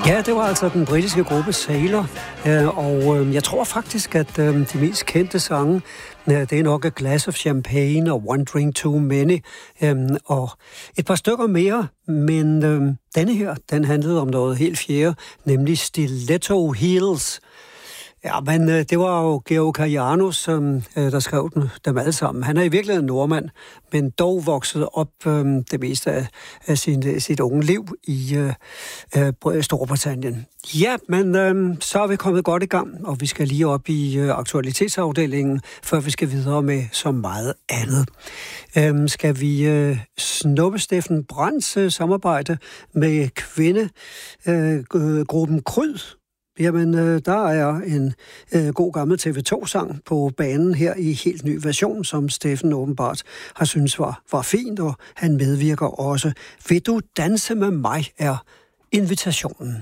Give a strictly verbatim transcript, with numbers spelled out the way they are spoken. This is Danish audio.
Ja, det var altså den britiske gruppe Sailor, og jeg tror faktisk, at de mest kendte sange, det er nok A Glass of Champagne og One Drink Too Many, og et par stykker mere, men denne her, den handlede om noget helt fjerde, nemlig Stiletto Heels. Ja, men øh, det var jo Georg Karianus, øh, der skrev dem, dem alle sammen. Han er i virkeligheden nordmand, men dog vokset op øh, det meste af, af sin, sit unge liv i øh, øh, Storbritannien. Ja, men øh, så er vi kommet godt i gang, og vi skal lige op i øh, aktualitetsafdelingen, før vi skal videre med så meget andet. Øh, skal vi øh, snuppe Steffen Brandts øh, samarbejde med kvindegruppen øh, Kryd? Jamen, øh, der er en øh, god gammel T V to-sang på banen her i helt ny version, som Steffen åbenbart har syntes var, var fint, og han medvirker også. Vil du danse med mig, er invitationen.